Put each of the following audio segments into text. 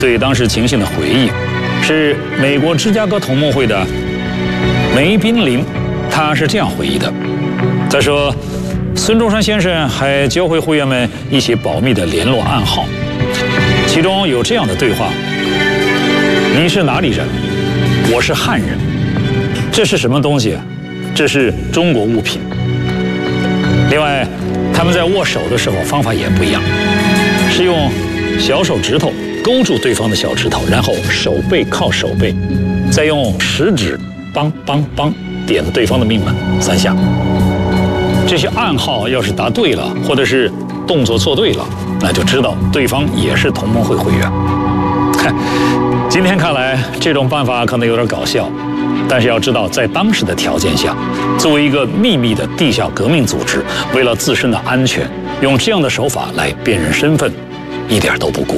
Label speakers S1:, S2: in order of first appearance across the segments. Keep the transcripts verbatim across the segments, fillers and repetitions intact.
S1: 对当时情形的回忆，是美国芝加哥同盟会的梅宾林，他是这样回忆的。他说，孙中山先生还教会会员们一些保密的联络暗号，其中有这样的对话：你是哪里人？我是汉人。这是什么东西？这是中国物品。另外，他们在握手的时候方法也不一样，是用小手指头勾住对方的小指头，然后手背靠手背，再用食指梆梆梆点对方的命门三下。这些暗号要是答对了，或者是动作做对了，那就知道对方也是同盟会会员。今天看来，这种办法可能有点搞笑，但是要知道，在当时的条件下，作为一个秘密的地下革命组织，为了自身的安全，用这样的手法来辨认身份，一点都不过。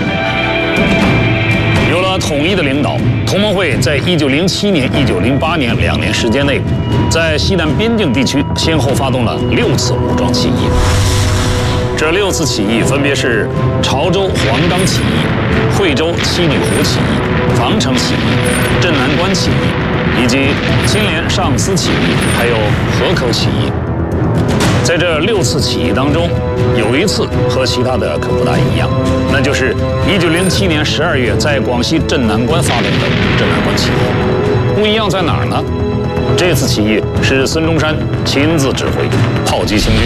S1: 有了统一的领导，同盟会在一九零七年、一九零八年两年时间内，在西南边境地区先后发动了六次武装起义。这六次起义分别是潮州黄冈起义、惠州七女湖起义、防城起义、镇南关起义，以及青莲上思起义，还有河口起义。在这六次起义当中，有一次和其他的可不大一样，那就是一九零七年十二月在广西镇南关发动的镇南关起义。不一样在哪儿呢？这次起义是孙中山亲自指挥，炮击清军。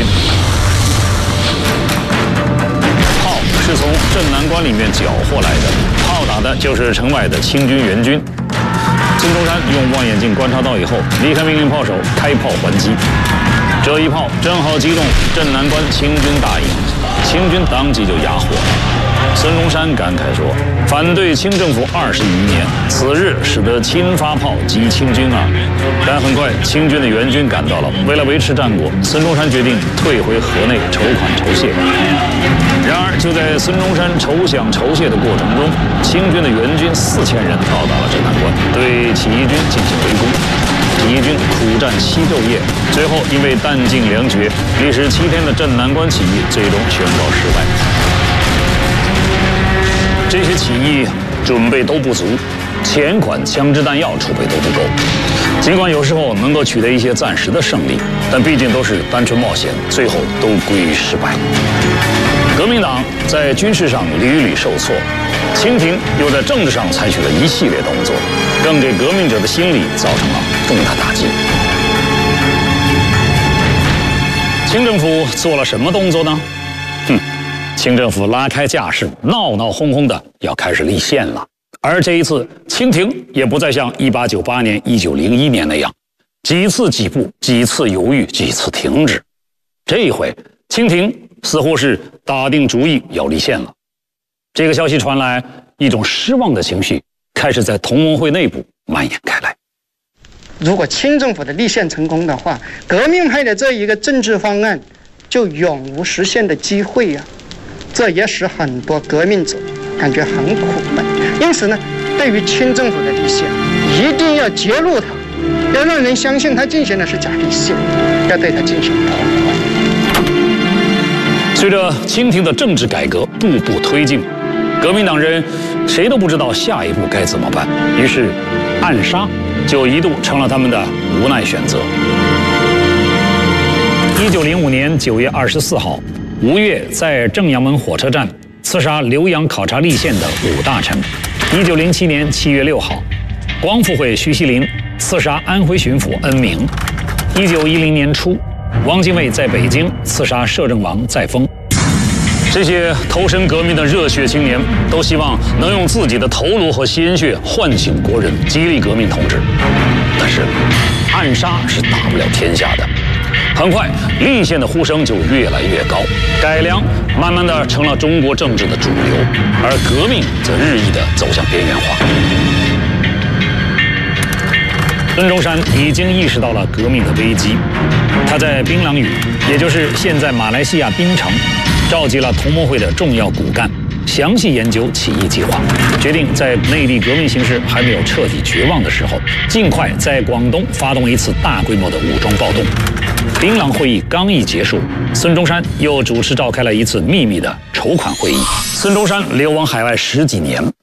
S1: 炮是从镇南关里面缴获来的，炮打的就是城外的清军援军。孙中山用望远镜观察到以后，离开命令炮手，开炮还击。这一炮正好击中镇南关清军大营，清军当即就哑火了。孙中山感慨说：“反对清政府二十余年，此日使得亲发炮击清军啊！”但很快，清军的援军赶到了，为了维持战果，孙中山决定退回河内筹款筹谢。然而，就在孙中山筹饷筹谢的过程中，清军的援军四千人到达了镇南关，对起义军进行围攻。起义军苦战七昼夜，最后因为弹尽粮绝，历时七天的镇南关起义最终宣告失败。这些起义准备都不足，钱款、枪支弹药储备都不够。尽管有时候能够取得一些暂时的胜利，但毕竟都是单纯冒险，最后都归于失败。革命党在军事上屡屡受挫，清廷又在政治上采取了一系列动作，更给革命者的心理造成了重大打击。清政府做了什么动作呢？哼，清政府拉开架势，闹闹哄哄的要开始立宪了。而这一次，清廷也不再像一八九八年、一九零一年那样，几次几步、几次犹豫、几次停止。这一回，清廷似乎是打定主意要立宪了。这个消息传来，一种失望的情绪开始在同盟会内部蔓延开来。
S2: 如果清政府的立宪成功的话，革命派的这一个政治方案就永无实现的机会呀、啊！这也使很多革命者感觉很苦闷。因此呢，对于清政府的立宪，一定要揭露它，要让人相信他进行的是假立宪，要对他进行破坏。
S1: 随着清廷的政治改革步步推进，革命党人谁都不知道下一步该怎么办，于是暗杀就一度成了他们的无奈选择。一九零五年九月二十四号，吴越在正阳门火车站刺杀浏阳考察立宪的武大臣。一九零七年七月六号，光复会徐锡麟刺杀安徽巡抚恩铭。一九一零年初，汪精卫在北京刺杀摄政王载沣。这些投身革命的热血青年都希望能用自己的头颅和鲜血唤醒国人，激励革命同志。但是，暗杀是打不了天下的。很快，立宪的呼声就越来越高，改良慢慢的成了中国政治的主流，而革命则日益的走向边缘化。孙中山已经意识到了革命的危机，他在槟榔屿，也就是现在马来西亚槟城，召集了同盟会的重要骨干，详细研究起义计划，决定在内地革命形势还没有彻底绝望的时候，尽快在广东发动一次大规模的武装暴动。槟榔会议刚一结束，孙中山又主持召开了一次秘密的筹款会议。孙中山流亡海外十几年，